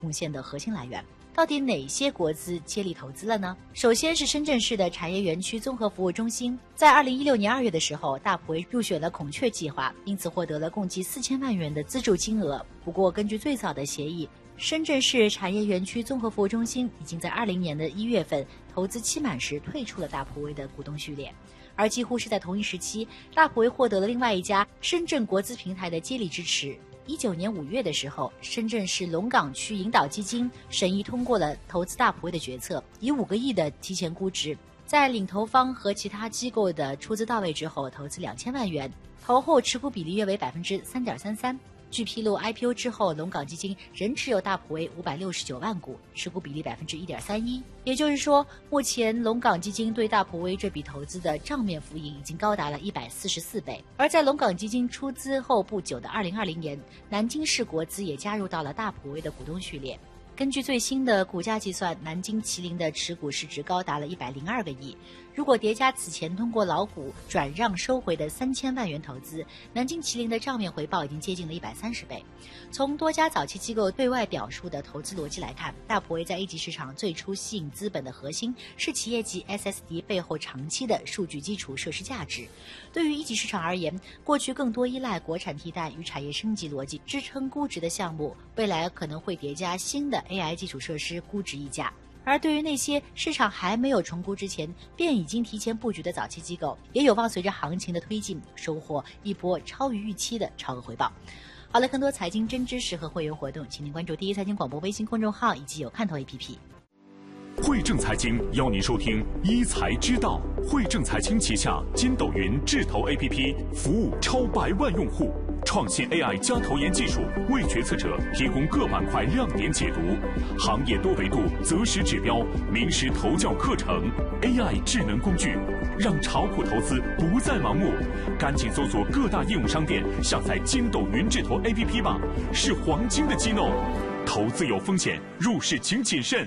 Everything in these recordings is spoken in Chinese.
贡献的核心来源。到底哪些国资接力投资了呢？首先是深圳市的产业园区综合服务中心，在2016年2月的时候，大普威入选了孔雀计划，因此获得了共计4000万元的资助金额。不过，根据最早的协议，深圳市产业园区综合服务中心已经在20年的1月份投资期满时退出了大普威的股东序列。而几乎是在同一时期，大普威获得了另外一家深圳国资平台的接力支持。19年5月的时候，深圳市龙岗区引导基金审议通过了投资大普威的决策，以5个亿的提前估值，在领投方和其他机构的出资到位之后，投资2000万元，投后持股比例约为3.33%。据披露 ，IPO 之后，龙岗基金仍持有大普威569万股，持股比例1.31%。也就是说，目前龙岗基金对大普威这笔投资的账面浮盈已经高达了144倍。而在龙岗基金出资后不久的2020年，南京市国资也加入到了大普威的股东序列。根据最新的股价计算，南京麒麟的持股市值高达了102个亿。如果叠加此前通过老股转让收回的3000万元投资，南京麒麟的账面回报已经接近了130倍。从多家早期机构对外表述的投资逻辑来看，大普威在一级市场最初吸引资本的核心是企业级 SSD 背后长期的数据基础设施价值。对于一级市场而言，过去更多依赖国产替代与产业升级逻辑支撑估值的项目，未来可能会叠加新的 AI 基础设施估值溢价。而对于那些市场还没有重估之前便已经提前布局的早期机构，也有望随着行情的推进，收获一波超于预期的超额回报。好了，更多财经真知识和会员活动，请您关注第一财经广播微信公众号以及有看头 APP。 汇正财经邀您收听一财之道。汇正财经旗下筋斗云智投 APP 服务超100万用户，创新 AI 加投研技术，为决策者提供各板块亮点解读，行业多维度择时指标，名师投教课程 ，AI 智能工具，让炒股投资不再盲目。赶紧搜索各大应用商店，下载筋斗云智投 APP 吧，是黄金的机弄。投资有风险，入市请谨慎。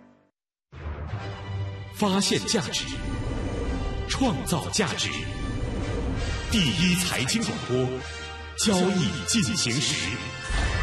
发现价值，创造价值。第一财经广播，交易进行时。